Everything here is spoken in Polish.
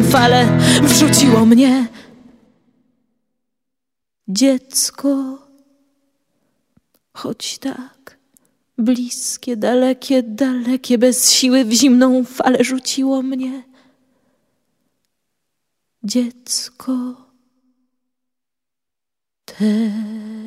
falę wrzuciło mnie. Dziecko, choć tak bliskie, dalekie, dalekie, bez siły w zimną falę rzuciło mnie. Dziecko, teraz.